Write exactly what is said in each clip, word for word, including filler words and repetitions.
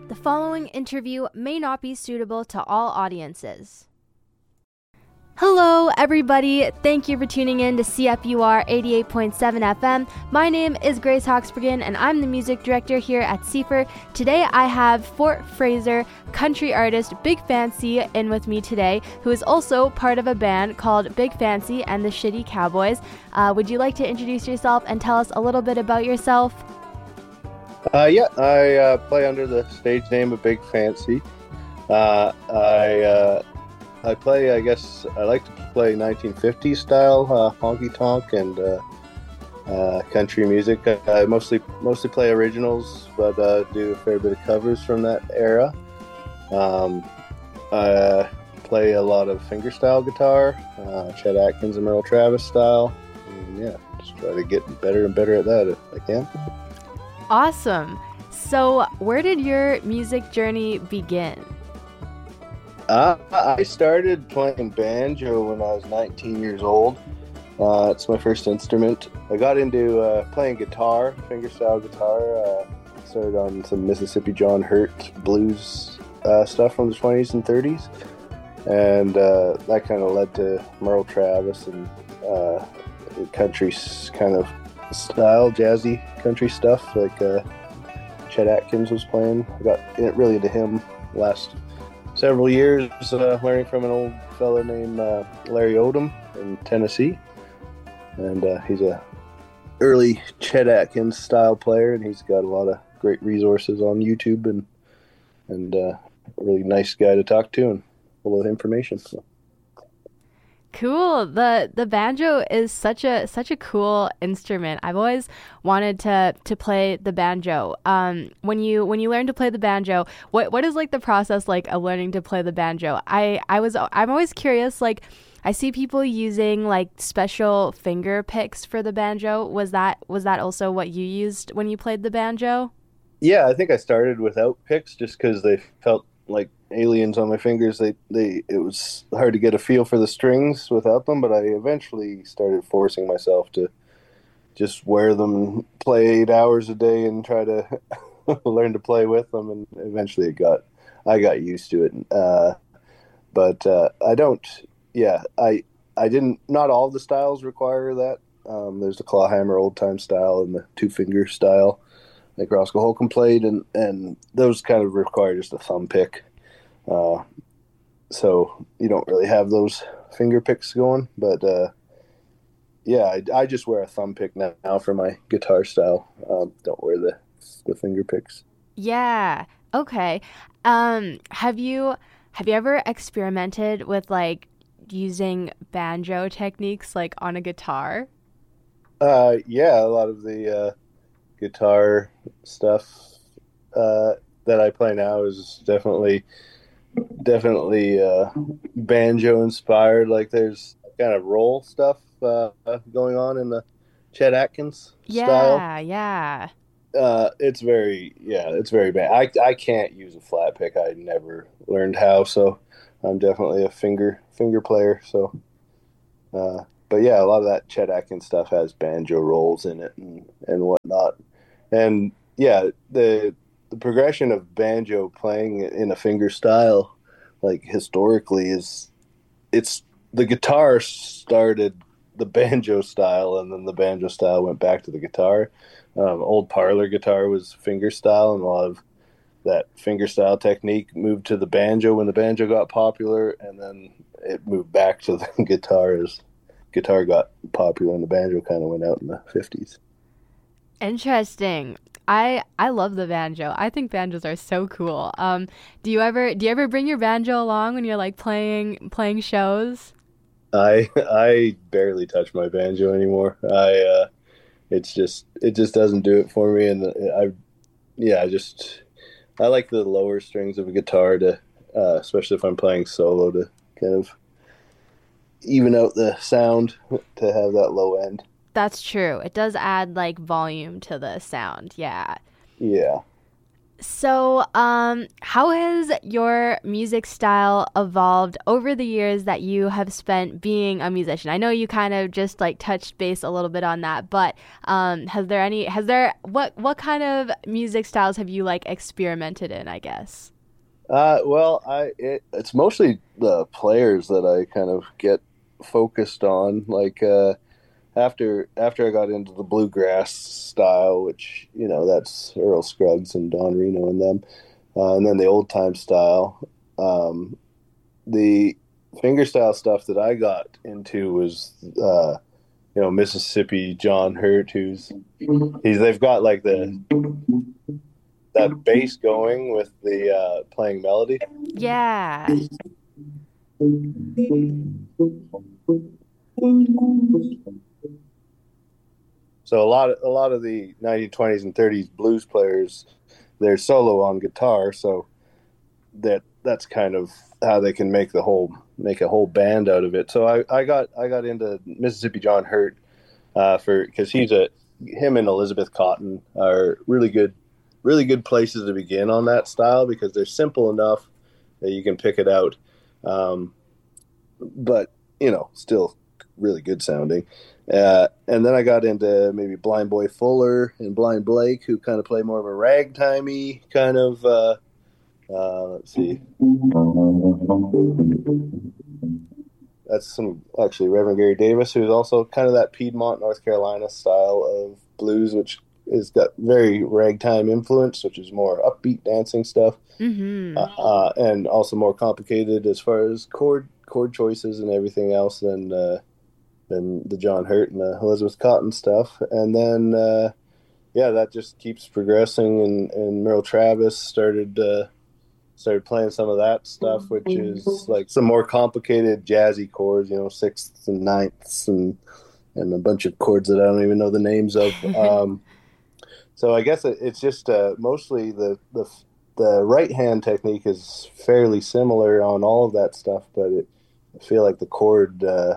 The following interview may not be suitable to all audiences. Hello, everybody. Thank you for tuning in to C F U R eighty-eight point seven F M. My name is Grace Hawksbergen, and I'm the music director here at C F U R. Today, I have Fort Fraser country artist Big Fancy in with me today, who is also part of a band called Big Fancy and the Shitty Cowboys. Uh, would you like to introduce yourself and tell us a little bit about yourself? Uh, yeah, I uh, play under the stage name of Big Fancy. Uh, I uh, I play, I guess, I like to play nineteen fifties style uh, honky tonk and uh, uh, country music. I mostly mostly play originals, but uh, do a fair bit of covers from that era. Um, I play a lot of fingerstyle guitar, uh, Chet Atkins and Merle Travis style. And yeah, just try to get better and better at that if I can. Awesome. So, where did your music journey begin? Uh, I started playing banjo when I was nineteen years old. Uh, it's my first instrument. I got into uh, playing guitar, fingerstyle guitar. Uh, started on some Mississippi John Hurt blues uh, stuff from the twenties and thirties. And uh, that kind of led to Merle Travis and uh, country kind of style, jazzy country stuff like uh, Chet Atkins was playing. I got really into him last several years, uh, learning from an old fella named uh, Larry Odom in Tennessee. And uh, he's a early Chet Atkins style player, and he's got a lot of great resources on YouTube, and and uh, a really nice guy to talk to and full of information. So. Cool. The the banjo is such a such a cool instrument. I've always wanted to to play the banjo. Um, when you when you learn to play the banjo, what what is like the process like of learning to play the banjo? I I was I'm always curious. Like, I see people using like special finger picks for the banjo. Was that was that also what you used when you played the banjo? Yeah, I think I started without picks just because they felt like aliens on my fingers. They they it was hard to get a feel for the strings without them, but I eventually started forcing myself to just wear them, play eight hours a day, and try to learn to play with them. And eventually, it got I got used to it. Uh, but uh, I don't. Yeah, I I didn't. Not all the styles require that. Um, there's the clawhammer old time style and the two finger style, like Roscoe Holcomb played, and, and those kind of require just a thumb pick. Uh, so you don't really have those finger picks going, but uh, yeah, I, I just wear a thumb pick now, now for my guitar style. Um, don't wear the the finger picks. Yeah. Okay. Um, have you have you ever experimented with like using banjo techniques like on a guitar? Uh, yeah, a lot of the uh, guitar stuff uh, that I play now is definitely definitely uh, banjo inspired. Like there's kind of roll stuff uh, going on in the Chet Atkins yeah, style. Yeah, yeah. Uh, it's very yeah, it's very bad. I I can't use a flat pick. I never learned how, so I'm definitely a finger finger player. So. Uh, But yeah, a lot of that Chet Atkins stuff has banjo rolls in it and, and whatnot. And yeah, the the progression of banjo playing in a finger style, like historically, is it's the guitar started the banjo style, and then the banjo style went back to the guitar. Um, old parlor guitar was finger style, and a lot of that finger style technique moved to the banjo when the banjo got popular, and then it moved back to the guitar as guitar got popular and the banjo kind of went out in the fifties. Interesting. I I love the banjo. I think banjos are so cool. Um, do you ever do you ever bring your banjo along when you're like playing playing shows? I I barely touch my banjo anymore. I uh, it's just it just doesn't do it for me, and I yeah I just I like the lower strings of a guitar to uh, especially if I'm playing solo to kind of even out the sound to have that low end. That's true. It does add like volume to the sound. Yeah. Yeah. So, um, how has your music style evolved over the years that you have spent being a musician? I know you kind of just like touched base a little bit on that, but um, has there any, has there, what, what kind of music styles have you like experimented in, I guess? Uh, well, I it, it's mostly the players that I kind of get focused on. Like uh, after after I got into the bluegrass style, which you know that's Earl Scruggs and Don Reno and them, uh, and then the old time style. Um, the fingerstyle stuff that I got into was uh, you know Mississippi John Hurt, who's he's they've got like the that bass going with the uh, playing melody. Yeah. So a lot of a lot of the nineteen twenties and thirties blues players, they're solo on guitar, so that that's kind of how they can make the whole make a whole band out of it. So I, I got I got into Mississippi John Hurt uh, for because he's a him and Elizabeth Cotton are really good really good places to begin on that style because they're simple enough that you can pick it out, um, but you know still really good sounding. Uh, and then I got into maybe Blind Boy Fuller and Blind Blake, who kind of play more of a ragtimey kind of. Uh, uh, let's see, that's some actually Reverend Gary Davis, who's also kind of that Piedmont, North Carolina style of blues, which has got very ragtime influence, which is more upbeat dancing stuff, Mm-hmm. uh, uh, and also more complicated as far as chord chord choices and everything else than. Uh, than the John Hurt and the Elizabeth Cotton stuff. And then, uh, yeah, that just keeps progressing. And, and Merle Travis started uh, started playing some of that stuff, which is like some more complicated jazzy chords, you know, sixths and ninths and and a bunch of chords that I don't even know the names of. Um, so I guess it, it's just uh, mostly the, the the right hand technique is fairly similar on all of that stuff, but it, I feel like the chord. Uh,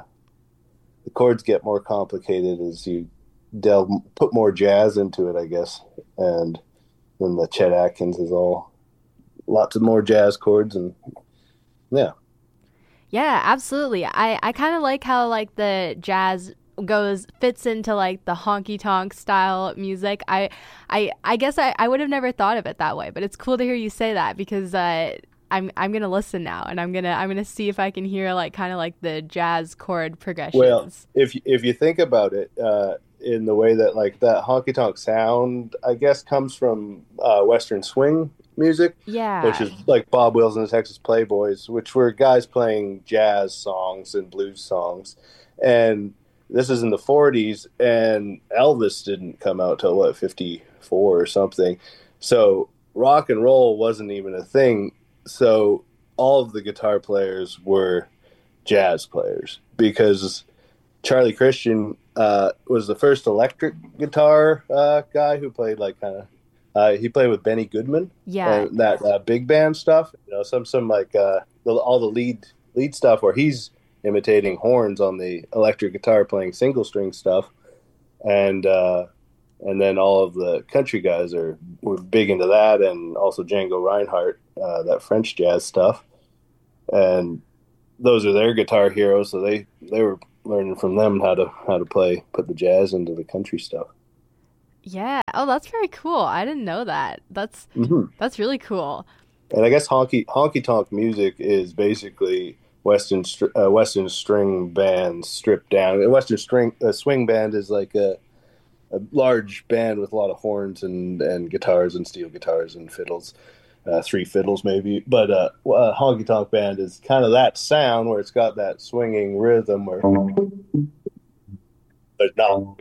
The chords get more complicated as you delve, put more jazz into it, I guess. And then the Chet Atkins is all lots of more jazz chords, and yeah, Yeah, absolutely. I, I kind of like how like the jazz goes fits into like the honky tonk style music. I I I guess I, I would have never thought of it that way, but it's cool to hear you say that because uh I'm I'm gonna listen now and I'm gonna I'm gonna see if I can hear like kind of like the jazz chord well, progressions. if if you think about it, uh, in the way that like that honky tonk sound, I guess, comes from uh, Western swing music, which Yeah. is like Bob Wills and the Texas Playboys, which were guys playing jazz songs and blues songs, and this is in the forties, and Elvis didn't come out till what fifty-four or something, so rock and roll wasn't even a thing. So all of the guitar players were jazz players because Charlie Christian uh, was the first electric guitar uh, guy who played like kind of. Uh, he played with Benny Goodman Yeah. and that uh, big band stuff. You know, some some like uh, the, all the lead lead stuff where he's imitating horns on the electric guitar, playing single string stuff, and uh, and then all of the country guys are were big into that, and also Django Reinhardt, uh, that French jazz stuff, and those are their guitar heroes. So they they were learning from them how to how to play put the jazz into the country stuff. Yeah. Oh, that's very cool. I didn't know that. That's Hmm. that's really cool. And I guess honky honky tonk music is basically Western str- uh, Western string bands stripped down. A Western string a swing band is like a, a large band with a lot of horns and, and guitars and steel guitars and fiddles, uh, three fiddles maybe. But uh, a honky tonk band is kind of that sound where it's got that swinging rhythm where there's not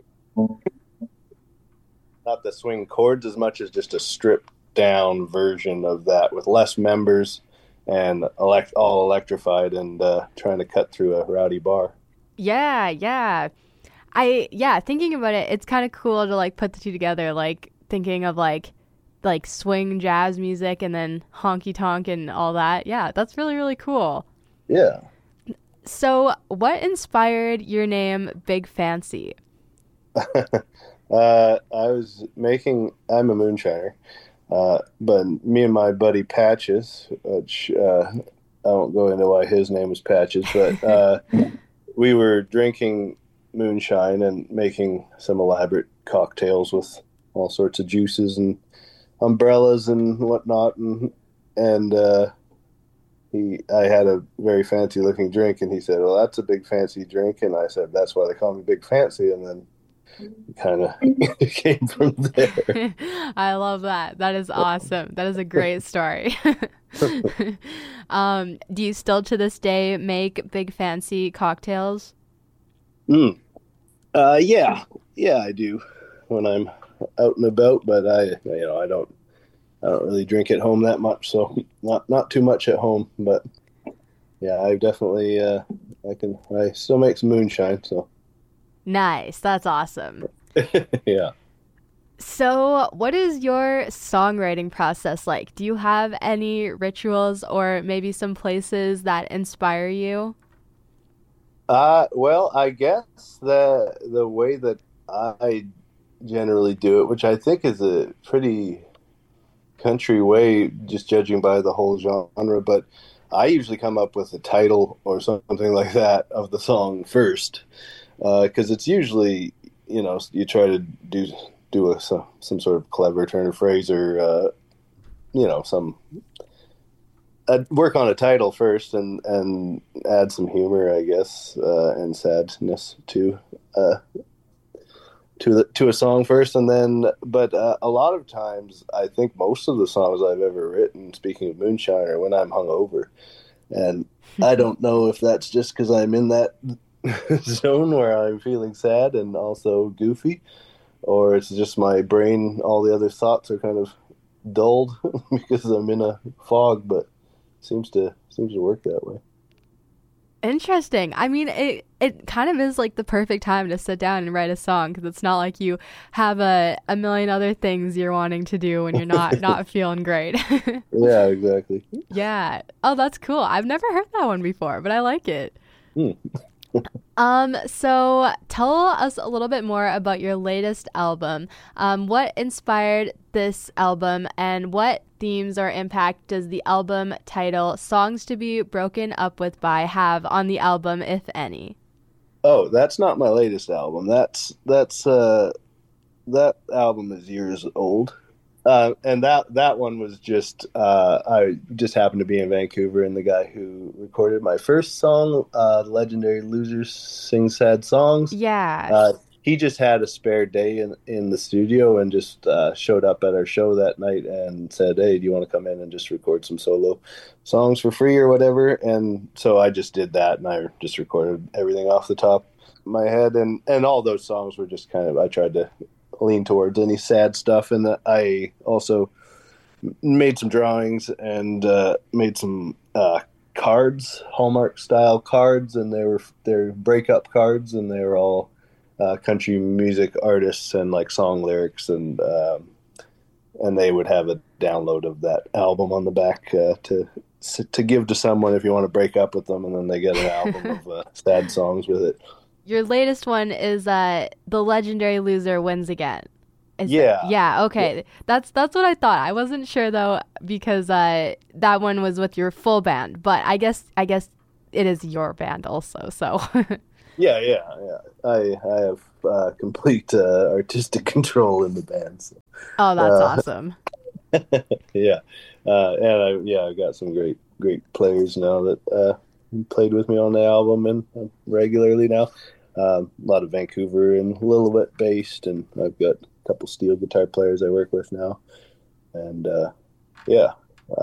not the swing chords as much as just a stripped down version of that with less members and elect all electrified and uh, trying to cut through a rowdy bar. Yeah, yeah. I yeah, thinking about it, it's kind of cool to like put the two together, like thinking of like like swing jazz music and then honky tonk and all that. Yeah, that's really really cool. Yeah. So, what inspired your name Big Fancy? uh, I was making, I'm a moonshiner. Uh, but me and my buddy Patches, which uh, I won't go into why his name was Patches, but uh, we were drinking moonshine and making some elaborate cocktails with all sorts of juices and umbrellas and whatnot, and and uh, he, I had a very fancy looking drink, and he said, "Well, that's a big fancy drink," and I said, "That's why they call me Big Fancy," and then kind of came from there. I love that. That is awesome. That is a great story. um, do you still to this day make big fancy cocktails? Mm. Uh, yeah, yeah, I do when I'm out and about, but I, you know, I don't, I don't really drink at home that much, so not not too much at home. But yeah, I definitely, uh, I can, I still make some moonshine, so Nice. That's awesome. yeah. So, what is your songwriting process like? Do you have any rituals or maybe some places that inspire you? Uh, well, I guess the the way that I generally do it, which I think is a pretty country way, just judging by the whole genre, but I usually come up with a title or something like that of the song first, because uh, it's usually, you know, you try to do do a some, some sort of clever turn of phrase or uh, you know some I'd work on a title first and and add some humor, I guess, uh, and sadness to uh, to the, to a song first, and then. But uh, a lot of times, I think most of the songs I've ever written, speaking of moonshine, are when I'm hungover, and I don't know if that's just because I'm in that zone where I'm feeling sad and also goofy, or it's just my brain. All the other thoughts are kind of dulled because I'm in a fog, but. Seems to seems to work that way. Interesting. I mean, it it kind of is like the perfect time to sit down and write a song because it's not like you have a, a million other things you're wanting to do when you're not not feeling great. Yeah, exactly. Yeah. Oh, that's cool. I've never heard that one before, but I like it. Hmm. Um, so tell us a little bit more about your latest album. Um, what inspired this album and what themes or impact does the album title Songs to Be Broken Up With By have on the album, if any? Oh, that's not my latest album. That's that's uh that album is years old. Uh, and that that one was just uh, I just happened to be in Vancouver, and the guy who recorded my first song, uh, legendary Losers Sing Sad Songs, Yeah. uh, he just had a spare day in in the studio and just uh, showed up at our show that night and said, "Hey, do you want to come in and just record some solo songs for free or whatever?" And so I just did that, and I just recorded everything off the top of my head, and and all those songs were just kind of I tried to lean towards any sad stuff, and I also made some drawings and uh, made some uh, cards, Hallmark style cards, and they were they're breakup cards, and they were all uh, country music artists and like song lyrics, and um, and they would have a download of that album on the back uh, to to give to someone if you want to break up with them, and then they get an album of uh, sad songs with it. Your latest one is uh The Legendary Loser Wins Again. Is Yeah. Yeah, okay. Yeah. That's that's what I thought. I wasn't sure though because uh that one was with your full band, but I guess I guess it is your band also. So Yeah, yeah, yeah. I I have uh, complete uh, artistic control in the band. So. Oh, that's Uh, awesome. yeah, uh, and I yeah I got some great great players now that uh, played with me on the album and uh, regularly now. Um, a lot of Vancouver and a little bit based, and I've got a couple steel guitar players I work with now, and uh, yeah,